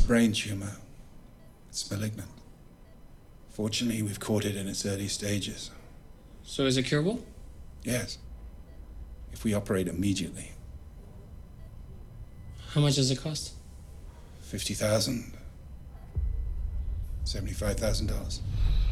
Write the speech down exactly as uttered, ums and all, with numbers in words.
brain tumor. It's malignant. Fortunately, we've caught it in its early stages. So is it curable? Yes. If we operate immediately. How much does it cost? Fifty thousand. Seventy-five thousand dollars.